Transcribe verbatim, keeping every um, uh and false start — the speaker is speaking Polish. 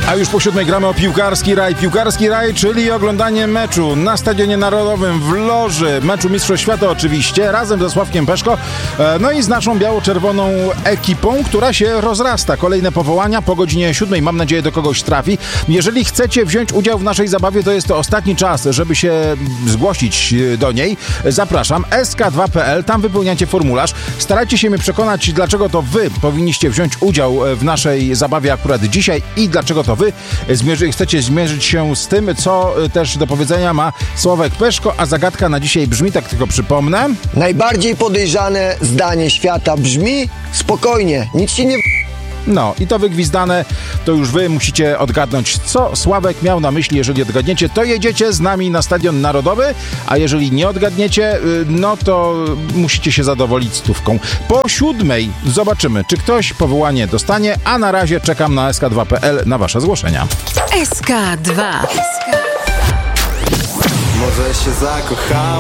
A już po siódmej gramy o piłkarski raj. Piłkarski raj, czyli oglądanie meczu na Stadionie Narodowym w loży meczu Mistrzostw Świata oczywiście, razem ze Sławkiem Peszko, no i z naszą biało-czerwoną ekipą, która się rozrasta. Kolejne powołania po godzinie siódmej, mam nadzieję, do kogoś trafi. Jeżeli chcecie wziąć udział w naszej zabawie, to jest to ostatni czas, żeby się zgłosić do niej. Zapraszam, S K dwa kropka P L, tam wypełniacie formularz. Starajcie się mnie przekonać, dlaczego to wy powinniście wziąć udział w naszej zabawie akurat dzisiaj i dlaczego to wy zmierzy, chcecie zmierzyć się z tym, co też do powiedzenia ma Sławek Peszko, a zagadka na dzisiaj brzmi, tak tylko przypomnę. Najbardziej podejrzane zdanie świata brzmi: spokojnie, nic ci nie... No i to wygwizdane, to już wy musicie odgadnąć, co Sławek miał na myśli. Jeżeli odgadniecie, to jedziecie z nami na Stadion Narodowy, a jeżeli nie odgadniecie, no to musicie się zadowolić stówką. Po siódmej zobaczymy, czy ktoś powołanie dostanie, a na razie czekam na S K dwa kropka P L na wasze zgłoszenia. S K dwa. Może się zakochał.